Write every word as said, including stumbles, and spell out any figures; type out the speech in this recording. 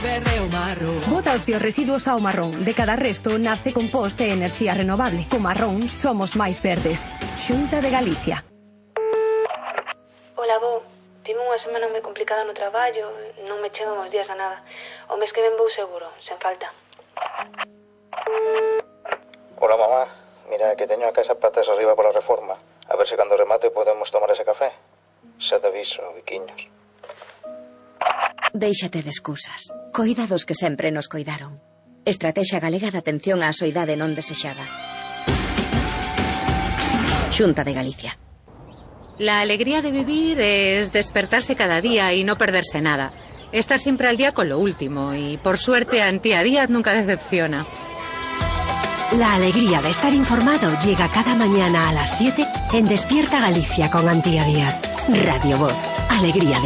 verde o marrón. Bota os teus residuos ao marrón. De cada resto nace compost e enerxía renovable. Co marrón somos máis verdes. Xunta de Galicia. Ola, bo. Tive unha semana moi complicada no traballo. Non me chegan os días a nada. O mes que ven vou seguro, sen falta. Hola, mamá. Mira, que teño a casa patas arriba pola reforma. A ver se cando remate podemos tomar ese café. Xa te aviso, biquiños. Déixate de excusas. Coida dos que sempre nos coidaron. Estrategia Galega de Atención á Soidade Non Desexada. Xunta de Galicia. La alegría de vivir es despertarse cada día y no perderse nada. Estar siempre al día con lo último y, por suerte, Antía Díaz nunca decepciona. La alegría de estar informado llega cada mañana a las siete en Despierta Galicia con Antía Díaz. Radio Voz. Alegría de